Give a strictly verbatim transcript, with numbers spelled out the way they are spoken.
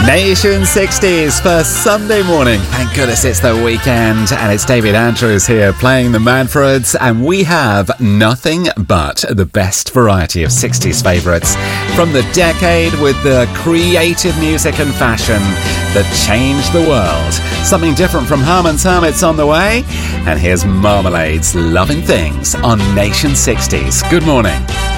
Nation sixties for Sunday morning. Thank goodness it's the weekend, and it's David Andrews here playing the Manfreds, and we have nothing but the best variety of sixties favourites from the decade with the creative music and fashion that changed the world. Something different from Harman's Hermits on the way, and here's Marmalades, Loving Things on Nation sixties. Good morning.